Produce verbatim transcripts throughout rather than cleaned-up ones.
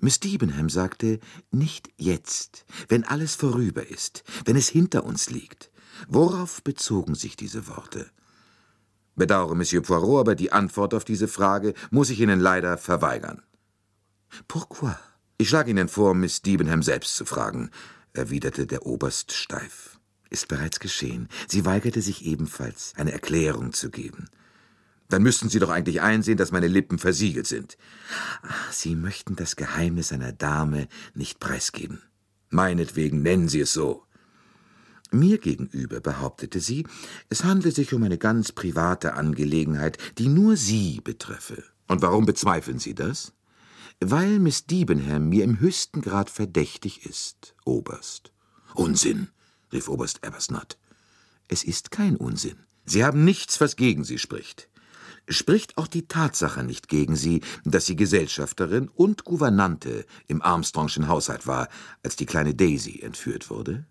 Miss Debenham sagte, nicht jetzt, wenn alles vorüber ist, wenn es hinter uns liegt. Worauf bezogen sich diese Worte? Bedauere, Monsieur Poirot, aber die Antwort auf diese Frage muss ich Ihnen leider verweigern. Pourquoi? Ich schlage Ihnen vor, Miss Debenham selbst zu fragen, erwiderte der Oberst steif. Ist bereits geschehen. Sie weigerte sich ebenfalls, eine Erklärung zu geben. Dann müssten Sie doch eigentlich einsehen, dass meine Lippen versiegelt sind. Ach, Sie möchten das Geheimnis einer Dame nicht preisgeben. Meinetwegen nennen Sie es so. Mir gegenüber behauptete sie, es handle sich um eine ganz private Angelegenheit, die nur sie betreffe. Und warum bezweifeln Sie das? Weil Miss Debenham mir im höchsten Grad verdächtig ist, Oberst. Unsinn, rief Oberst Arbuthnot. Es ist kein Unsinn. Sie haben nichts, was gegen Sie spricht. Spricht auch die Tatsache nicht gegen Sie, dass sie Gesellschafterin und Gouvernante im Armstrongschen Haushalt war, als die kleine Daisy entführt wurde?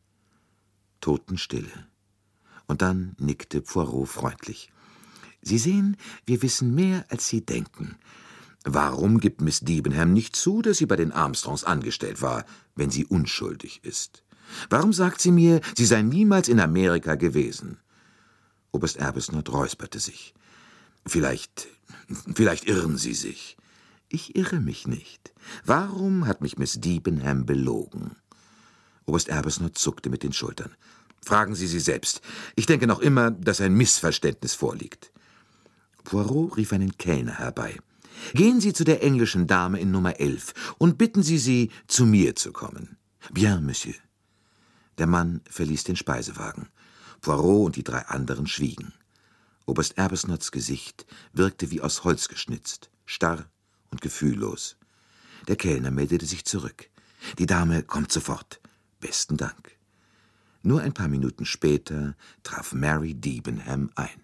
Totenstille. Und dann nickte Poirot freundlich. Sie sehen, wir wissen mehr, als Sie denken. Warum gibt Miss Debenham nicht zu, dass sie bei den Armstrongs angestellt war, wenn sie unschuldig ist? Warum sagt sie mir, sie sei niemals in Amerika gewesen? Oberst Arbuthnot räusperte sich. Vielleicht, vielleicht irren Sie sich. Ich irre mich nicht. Warum hat mich Miss Debenham belogen? Oberst Arbuthnot zuckte mit den Schultern. Fragen Sie sie selbst. Ich denke noch immer, dass ein Missverständnis vorliegt. Poirot rief einen Kellner herbei. Gehen Sie zu der englischen Dame in Nummer elf und bitten Sie sie, zu mir zu kommen. Bien, Monsieur. Der Mann verließ den Speisewagen. Poirot und die drei anderen schwiegen. Oberst Arbuthnots Gesicht wirkte wie aus Holz geschnitzt, starr und gefühllos. Der Kellner meldete sich zurück. Die Dame kommt sofort. Besten Dank. Nur ein paar Minuten später traf Mary Debenham ein.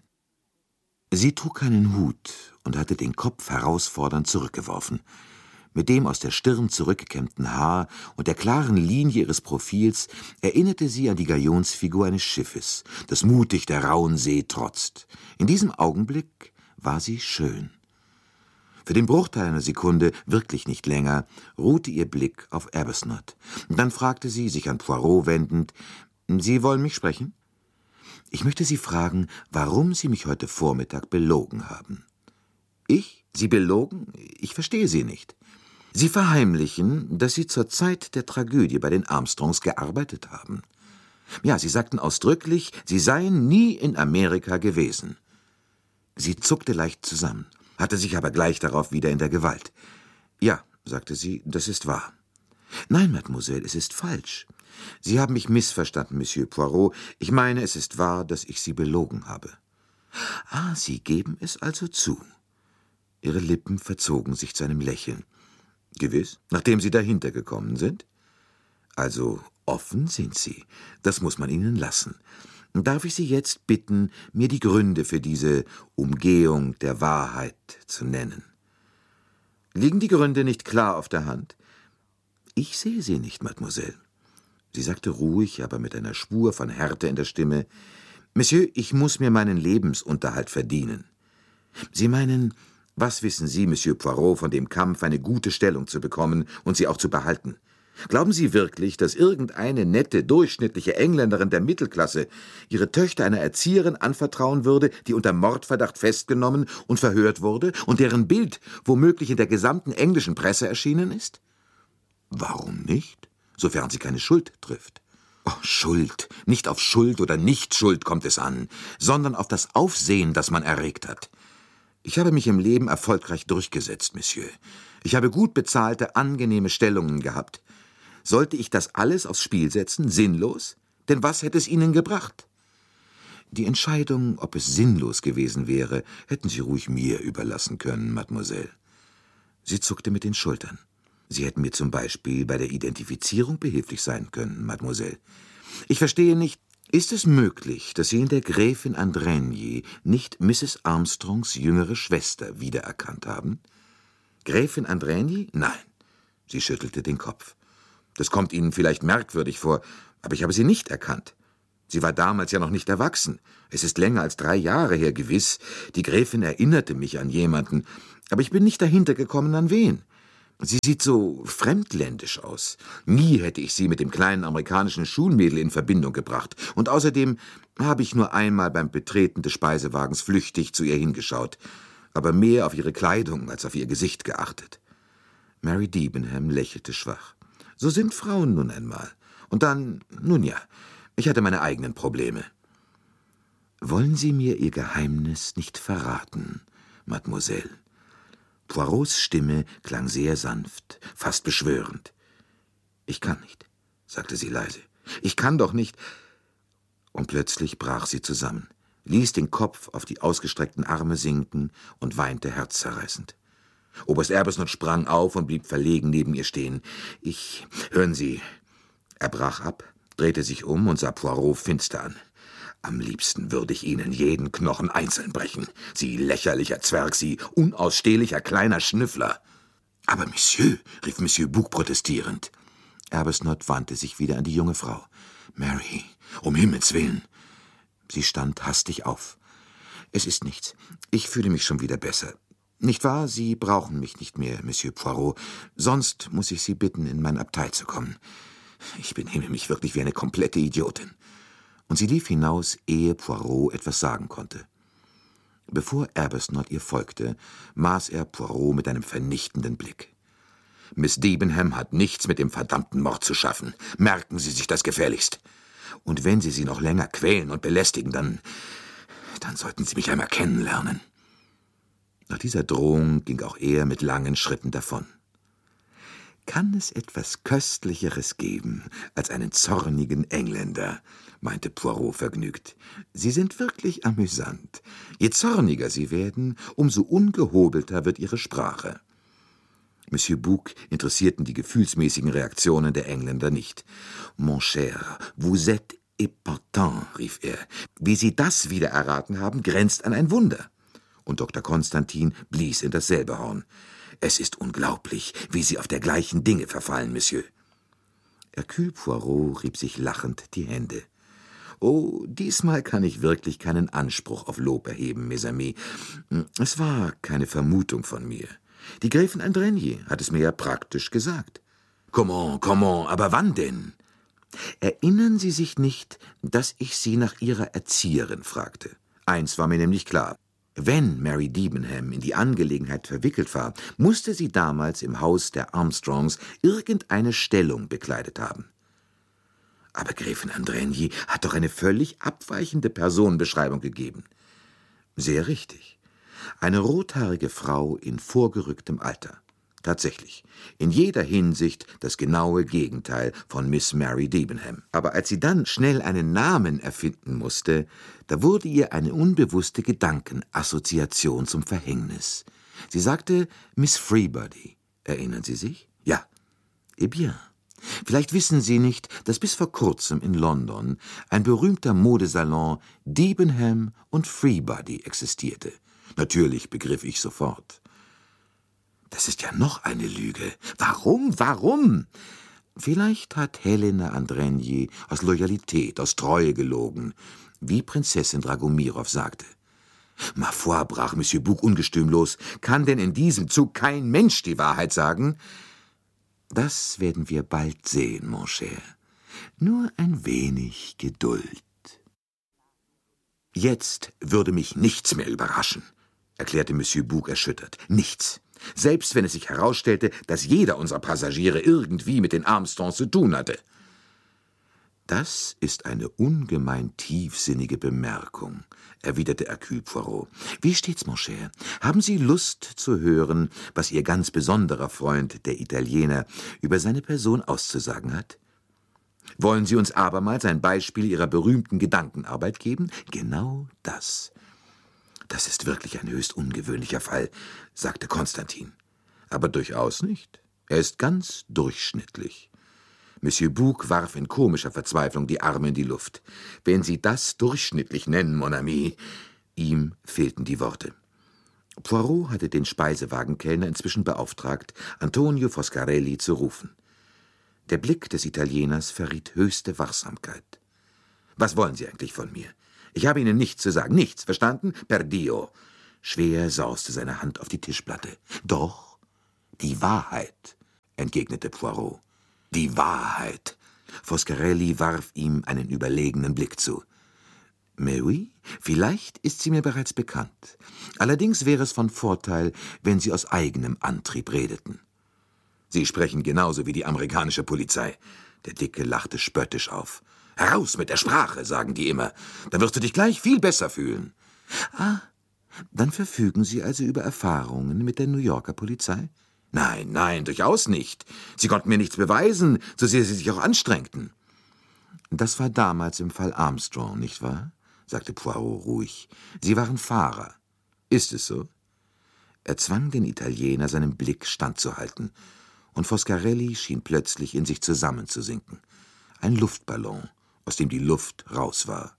Sie trug keinen Hut und hatte den Kopf herausfordernd zurückgeworfen. Mit dem aus der Stirn zurückgekämmten Haar und der klaren Linie ihres Profils erinnerte sie an die Galionsfigur eines Schiffes, das mutig der rauen See trotzt. In diesem Augenblick war sie schön. Für den Bruchteil einer Sekunde, wirklich nicht länger, ruhte ihr Blick auf Arbuthnot. Dann fragte sie, sich an Poirot wendend, »Sie wollen mich sprechen?« »Ich möchte Sie fragen, warum Sie mich heute Vormittag belogen haben.« »Ich? Sie belogen? Ich verstehe Sie nicht.« »Sie verheimlichen, dass Sie zur Zeit der Tragödie bei den Armstrongs gearbeitet haben. Ja, Sie sagten ausdrücklich, Sie seien nie in Amerika gewesen.« Sie zuckte leicht zusammen, hatte sich aber gleich darauf wieder in der Gewalt. »Ja«, sagte sie, »das ist wahr.« »Nein, Mademoiselle, es ist falsch. Sie haben mich missverstanden, Monsieur Poirot. Ich meine, es ist wahr, dass ich Sie belogen habe.« »Ah, Sie geben es also zu.« Ihre Lippen verzogen sich zu einem Lächeln. »Gewiss, nachdem Sie dahinter gekommen sind?« »Also offen sind Sie. Das muss man Ihnen lassen. Darf ich Sie jetzt bitten, mir die Gründe für diese Umgehung der Wahrheit zu nennen?« »Liegen die Gründe nicht klar auf der Hand?« »Ich sehe sie nicht, Mademoiselle.« Sie sagte ruhig, aber mit einer Spur von Härte in der Stimme, »Monsieur, ich muss mir meinen Lebensunterhalt verdienen.« »Sie meinen, was wissen Sie, Monsieur Poirot, von dem Kampf, eine gute Stellung zu bekommen und sie auch zu behalten? Glauben Sie wirklich, dass irgendeine nette, durchschnittliche Engländerin der Mittelklasse ihre Töchter einer Erzieherin anvertrauen würde, die unter Mordverdacht festgenommen und verhört wurde und deren Bild womöglich in der gesamten englischen Presse erschienen ist? Warum nicht, sofern sie keine Schuld trifft? Oh, Schuld. Nicht auf Schuld oder Nicht-Schuld kommt es an, sondern auf das Aufsehen, das man erregt hat. Ich habe mich im Leben erfolgreich durchgesetzt, Monsieur. Ich habe gut bezahlte, angenehme Stellungen gehabt. Sollte ich das alles aufs Spiel setzen, sinnlos? Denn was hätte es Ihnen gebracht? Die Entscheidung, ob es sinnlos gewesen wäre, hätten Sie ruhig mir überlassen können, Mademoiselle. Sie zuckte mit den Schultern. Sie hätten mir zum Beispiel bei der Identifizierung behilflich sein können, Mademoiselle. Ich verstehe nicht, ist es möglich, dass Sie in der Gräfin Andrigny nicht Misses Armstrongs jüngere Schwester wiedererkannt haben? Gräfin Andrigny? Nein. Sie schüttelte den Kopf. Das kommt Ihnen vielleicht merkwürdig vor, aber ich habe sie nicht erkannt. Sie war damals ja noch nicht erwachsen. Es ist länger als drei Jahre her, gewiss. Die Gräfin erinnerte mich an jemanden, aber ich bin nicht dahinter gekommen, an wen. Sie sieht so fremdländisch aus. Nie hätte ich sie mit dem kleinen amerikanischen Schulmädel in Verbindung gebracht. Und außerdem habe ich nur einmal beim Betreten des Speisewagens flüchtig zu ihr hingeschaut, aber mehr auf ihre Kleidung als auf ihr Gesicht geachtet. Mary Debenham lächelte schwach. So sind Frauen nun einmal. Und dann, nun ja, ich hatte meine eigenen Probleme. »Wollen Sie mir Ihr Geheimnis nicht verraten, Mademoiselle?« Poirots Stimme klang sehr sanft, fast beschwörend. »Ich kann nicht«, sagte sie leise. »Ich kann doch nicht.« Und plötzlich brach sie zusammen, ließ den Kopf auf die ausgestreckten Arme sinken und weinte herzzerreißend. Oberst Arbuthnot sprang auf und blieb verlegen neben ihr stehen. »Ich, hören Sie.« Er brach ab, drehte sich um und sah Poirot finster an. »Am liebsten würde ich Ihnen jeden Knochen einzeln brechen. Sie lächerlicher Zwerg, Sie unausstehlicher kleiner Schnüffler.« »Aber Monsieur«, rief Monsieur Bouc protestierend. Arbuthnot wandte sich wieder an die junge Frau. »Mary, um Himmels willen!« Sie stand hastig auf. »Es ist nichts. Ich fühle mich schon wieder besser. Nicht wahr? Sie brauchen mich nicht mehr, Monsieur Poirot. Sonst muss ich Sie bitten, in mein Abteil zu kommen. Ich benehme mich wirklich wie eine komplette Idiotin.« Und sie lief hinaus, ehe Poirot etwas sagen konnte. Bevor Arbuthnot ihr folgte, maß er Poirot mit einem vernichtenden Blick. »Miss Debenham hat nichts mit dem verdammten Mord zu schaffen. Merken Sie sich das gefälligst. Und wenn Sie sie noch länger quälen und belästigen, dann, dann sollten Sie mich einmal kennenlernen.« Nach dieser Drohung ging auch er mit langen Schritten davon. »Kann es etwas Köstlicheres geben als einen zornigen Engländer?« meinte Poirot vergnügt. »Sie sind wirklich amüsant. Je zorniger sie werden, umso ungehobelter wird ihre Sprache.« Monsieur Bouc interessierten die gefühlsmäßigen Reaktionen der Engländer nicht. »Mon cher, vous êtes épatant«, rief er. »Wie Sie das wieder erraten haben, grenzt an ein Wunder.« Und Doktor Konstantin blies in dasselbe Horn. »Es ist unglaublich, wie Sie auf dergleichen Dinge verfallen, Monsieur.« Hercule Poirot rieb sich lachend die Hände. »Oh, diesmal kann ich wirklich keinen Anspruch auf Lob erheben, mes amis. Es war keine Vermutung von mir. Die Gräfin Andrigny hat es mir ja praktisch gesagt.« »Comment, comment, aber wann denn?« »Erinnern Sie sich nicht, dass ich Sie nach Ihrer Erzieherin fragte? Eins war mir nämlich klar. Wenn Mary Debenham in die Angelegenheit verwickelt war, musste sie damals im Haus der Armstrongs irgendeine Stellung bekleidet haben.« »Aber Gräfin Andrigny hat doch eine völlig abweichende Personenbeschreibung gegeben.« »Sehr richtig. Eine rothaarige Frau in vorgerücktem Alter. Tatsächlich, in jeder Hinsicht das genaue Gegenteil von Miss Mary Debenham. Aber als sie dann schnell einen Namen erfinden musste, da wurde ihr eine unbewusste Gedankenassoziation zum Verhängnis. Sie sagte Miss Freebody. Erinnern Sie sich? Ja. Eh bien. Vielleicht wissen Sie nicht, dass bis vor kurzem in London ein berühmter Modesalon Debenham und Freebody existierte. Natürlich begriff ich sofort. Das ist ja noch eine Lüge. Warum, warum? Vielleicht hat Helena Andrigny aus Loyalität, aus Treue gelogen, wie Prinzessin Dragomirow sagte. Ma foi, brach Monsieur Bouc ungestüm los, kann denn in diesem Zug kein Mensch die Wahrheit sagen? Das werden wir bald sehen, mon cher. Nur ein wenig Geduld. »Jetzt würde mich nichts mehr überraschen«, erklärte Monsieur Bouc erschüttert. »Nichts. Selbst wenn es sich herausstellte, dass jeder unserer Passagiere irgendwie mit den Armstrongs zu tun hatte.« »Das ist eine ungemein tiefsinnige Bemerkung«, erwiderte Hercule Poirot. »Wie steht's, mon cher? Haben Sie Lust zu hören, was Ihr ganz besonderer Freund, der Italiener, über seine Person auszusagen hat? Wollen Sie uns abermals ein Beispiel Ihrer berühmten Gedankenarbeit geben?« »Genau das.« »Das ist wirklich ein höchst ungewöhnlicher Fall«, sagte Konstantin. »Aber durchaus nicht. Er ist ganz durchschnittlich.« Monsieur Bouc warf in komischer Verzweiflung die Arme in die Luft. »Wenn Sie das durchschnittlich nennen, mon ami!« Ihm fehlten die Worte. Poirot hatte den Speisewagenkellner inzwischen beauftragt, Antonio Foscarelli zu rufen. Der Blick des Italieners verriet höchste Wachsamkeit. »Was wollen Sie eigentlich von mir? Ich habe Ihnen nichts zu sagen, nichts, verstanden? Per Dio!« Schwer sauste seine Hand auf die Tischplatte. »Doch, die Wahrheit.« entgegnete Poirot. »Die Wahrheit.« Foscarelli warf ihm einen überlegenen Blick zu. »Mais oui, vielleicht ist sie mir bereits bekannt. Allerdings wäre es von Vorteil, wenn Sie aus eigenem Antrieb redeten.« »Sie sprechen genauso wie die amerikanische Polizei.« Der Dicke lachte spöttisch auf. »Heraus mit der Sprache«, sagen die immer. »Dann wirst du dich gleich viel besser fühlen.« »Ah, dann verfügen Sie also über Erfahrungen mit der New Yorker Polizei?« »Nein, nein, durchaus nicht. Sie konnten mir nichts beweisen, so sehr Sie sich auch anstrengten.« »Das war damals im Fall Armstrong, nicht wahr?« sagte Poirot ruhig. »Sie waren Fahrer. Ist es so?« Er zwang den Italiener, seinem Blick standzuhalten, und Foscarelli schien plötzlich in sich zusammenzusinken. Ein Luftballon, aus dem die Luft raus war.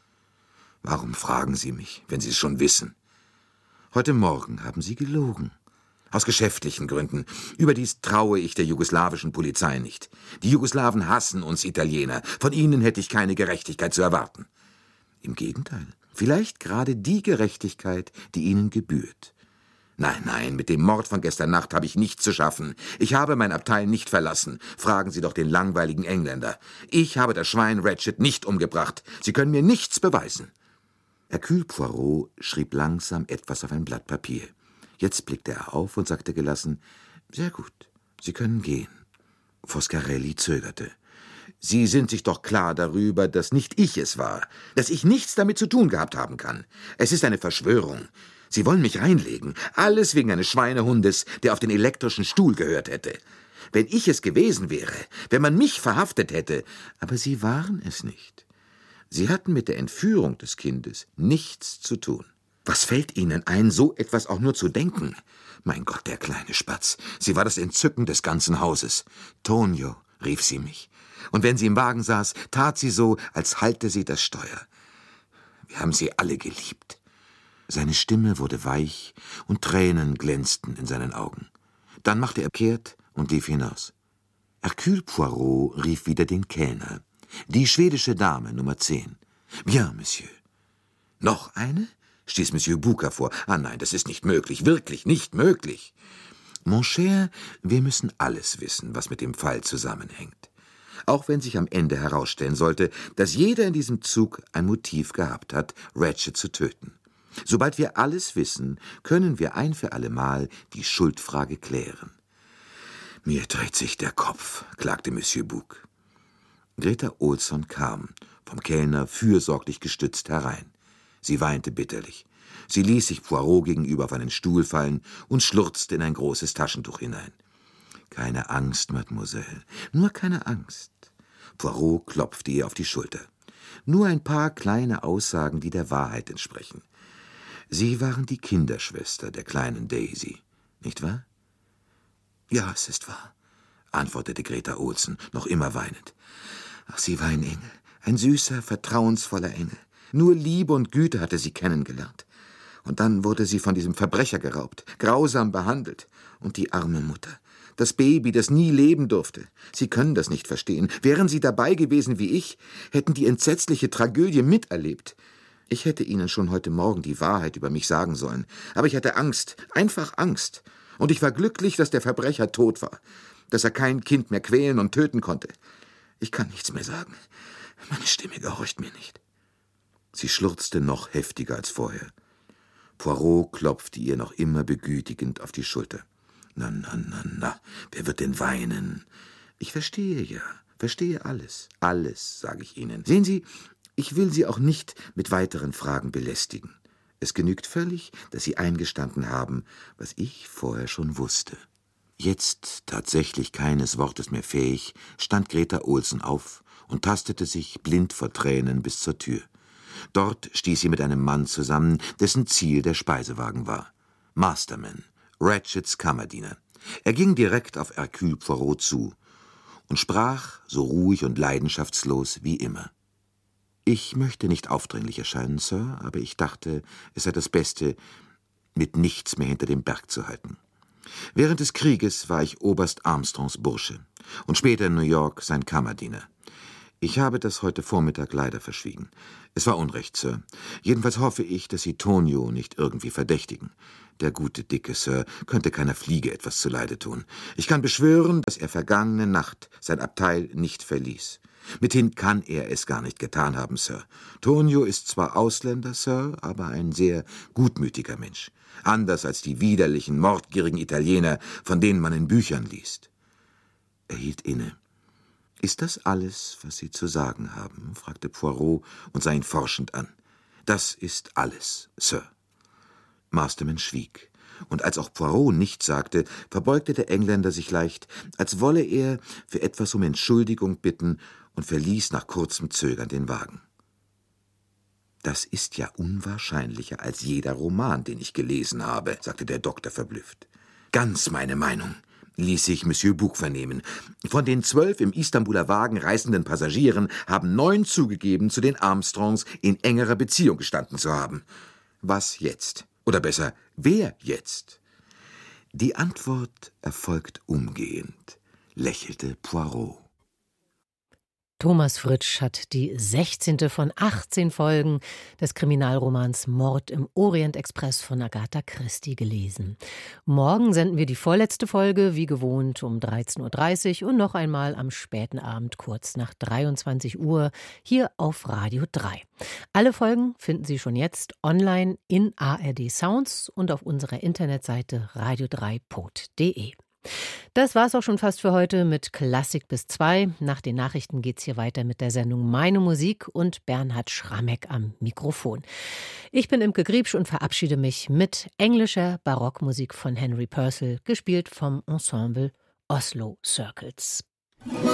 »Warum fragen Sie mich, wenn Sie es schon wissen? Heute Morgen haben Sie gelogen. Aus geschäftlichen Gründen. Überdies traue ich der jugoslawischen Polizei nicht. Die Jugoslawen hassen uns Italiener. Von ihnen hätte ich keine Gerechtigkeit zu erwarten.« »Im Gegenteil. Vielleicht gerade die Gerechtigkeit, die ihnen gebührt.« »Nein, nein, mit dem Mord von gestern Nacht habe ich nichts zu schaffen. Ich habe mein Abteil nicht verlassen. Fragen Sie doch den langweiligen Engländer. Ich habe das Schwein Ratchet nicht umgebracht. Sie können mir nichts beweisen.« Hercule Poirot schrieb langsam etwas auf ein Blatt Papier. Jetzt blickte er auf und sagte gelassen, »Sehr gut, Sie können gehen.« Foscarelli zögerte. »Sie sind sich doch klar darüber, dass nicht ich es war, dass ich nichts damit zu tun gehabt haben kann. Es ist eine Verschwörung. Sie wollen mich reinlegen, alles wegen eines Schweinehundes, der auf den elektrischen Stuhl gehört hätte. Wenn ich es gewesen wäre, wenn man mich verhaftet hätte, aber Sie waren es nicht. Sie hatten mit der Entführung des Kindes nichts zu tun. Was fällt Ihnen ein, so etwas auch nur zu denken? Mein Gott, der kleine Spatz, sie war das Entzücken des ganzen Hauses. »Tonio«, rief sie mich. Und wenn sie im Wagen saß, tat sie so, als halte sie das Steuer. Wir haben sie alle geliebt.« Seine Stimme wurde weich und Tränen glänzten in seinen Augen. Dann machte er kehrt und lief hinaus. Hercule Poirot rief wieder den Kellner. »Die schwedische Dame, Nummer zehn.« »Bien, Monsieur.« »Noch eine?« stieß Monsieur Bucca vor. »Ah nein, das ist nicht möglich, wirklich nicht möglich.« »Mon cher, wir müssen alles wissen, was mit dem Fall zusammenhängt. Auch wenn sich am Ende herausstellen sollte, dass jeder in diesem Zug ein Motiv gehabt hat, Ratchet zu töten. Sobald wir alles wissen, können wir ein für allemal die Schuldfrage klären.« »Mir dreht sich der Kopf«, klagte Monsieur Bucca. Greta Olsson kam, vom Kellner fürsorglich gestützt, herein. Sie weinte bitterlich. Sie ließ sich Poirot gegenüber auf einen Stuhl fallen und schluchzte in ein großes Taschentuch hinein. »Keine Angst, Mademoiselle, nur keine Angst.« Poirot klopfte ihr auf die Schulter. »Nur ein paar kleine Aussagen, die der Wahrheit entsprechen. Sie waren die Kinderschwester der kleinen Daisy, nicht wahr?« »Ja, es ist wahr«, antwortete Greta Olsson, noch immer weinend. »Ach, sie war ein Engel, ein süßer, vertrauensvoller Engel. Nur Liebe und Güte hatte sie kennengelernt. Und dann wurde sie von diesem Verbrecher geraubt, grausam behandelt. Und die arme Mutter, das Baby, das nie leben durfte. Sie können das nicht verstehen. Wären Sie dabei gewesen wie ich, hätten die entsetzliche Tragödie miterlebt. Ich hätte Ihnen schon heute Morgen die Wahrheit über mich sagen sollen. Aber ich hatte Angst, einfach Angst. Und ich war glücklich, dass der Verbrecher tot war, dass er kein Kind mehr quälen und töten konnte. Ich kann nichts mehr sagen. Meine Stimme gehorcht mir nicht.« Sie schluchzte noch heftiger als vorher. Poirot klopfte ihr noch immer begütigend auf die Schulter. »Na, na, na, na, wer wird denn weinen? Ich verstehe ja, verstehe alles, alles, sage ich Ihnen. Sehen Sie, ich will Sie auch nicht mit weiteren Fragen belästigen. Es genügt völlig, dass Sie eingestanden haben, was ich vorher schon wusste.« Jetzt, tatsächlich keines Wortes mehr fähig, stand Greta Olsson auf und tastete sich, blind vor Tränen, bis zur Tür. Dort stieß sie mit einem Mann zusammen, dessen Ziel der Speisewagen war. Masterman, Ratchets Kammerdiener. Er ging direkt auf Hercule Poirot zu und sprach so ruhig und leidenschaftslos wie immer. »Ich möchte nicht aufdringlich erscheinen, Sir, aber ich dachte, es sei das Beste, mit nichts mehr hinter dem Berg zu halten. Während des Krieges war ich Oberst Armstrongs Bursche und später in New York sein Kammerdiener. Ich habe das heute Vormittag leider verschwiegen. Es war Unrecht, Sir. Jedenfalls hoffe ich, dass Sie Tonio nicht irgendwie verdächtigen. Der gute dicke Sir könnte keiner Fliege etwas zuleide tun. Ich kann beschwören, dass er vergangene Nacht sein Abteil nicht verließ. Mithin kann er es gar nicht getan haben, Sir. Tonio ist zwar Ausländer, Sir, aber ein sehr gutmütiger Mensch. Anders als die widerlichen, mordgierigen Italiener, von denen man in Büchern liest. Er hielt inne. »Ist das alles, was Sie zu sagen haben?« fragte Poirot und sah ihn forschend an. »Das ist alles, Sir.« Masterman schwieg, und als auch Poirot nichts sagte, verbeugte der Engländer sich leicht, als wolle er für etwas um Entschuldigung bitten, und verließ nach kurzem Zögern den Wagen. »Das ist ja unwahrscheinlicher als jeder Roman, den ich gelesen habe«, sagte der Doktor verblüfft. »Ganz meine Meinung«, ließ sich Monsieur Bouc vernehmen. »Von den zwölf im Istanbuler Wagen reisenden Passagieren haben neun zugegeben, zu den Armstrongs in engerer Beziehung gestanden zu haben. Was jetzt? Oder besser, wer jetzt?« »Die Antwort erfolgt umgehend«, lächelte Poirot. Thomas Fritsch hat die sechzehnte von achtzehn Folgen des Kriminalromans Mord im Orient-Express von Agatha Christie gelesen. Morgen senden wir die vorletzte Folge, wie gewohnt, um dreizehn Uhr dreißig und noch einmal am späten Abend kurz nach dreiundzwanzig Uhr hier auf Radio drei. Alle Folgen finden Sie schon jetzt online in A R D Sounds und auf unserer Internetseite radio drei punkt de. Das war's auch schon fast für heute mit Klassik bis zwei. Nach den Nachrichten geht's hier weiter mit der Sendung Meine Musik und Bernhard Schramek am Mikrofon. Ich bin Imke Griebsch und verabschiede mich mit englischer Barockmusik von Henry Purcell, gespielt vom Ensemble Oslo Circles.